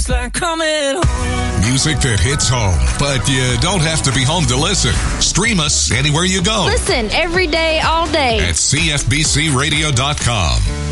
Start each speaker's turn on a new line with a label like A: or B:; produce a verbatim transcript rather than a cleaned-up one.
A: It's like coming home.
B: Music that hits home, but you don't have to be home to listen. Stream us anywhere you go.
C: Listen every day, all day.
B: At C F B C radio dot com.